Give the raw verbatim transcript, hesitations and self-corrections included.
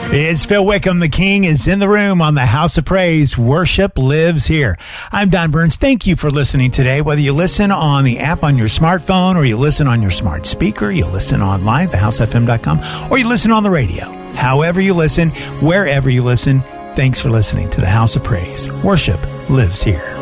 It's Phil Wickham. The King is in the room on the House of Praise. Worship lives here. I'm Don Burns. Thank you for listening today. Whether you listen on the app on your smartphone or you listen on your smart speaker, you listen online at the house f m dot com, or you listen on the radio. However you listen, wherever you listen, thanks for listening to the House of Praise. Worship lives here.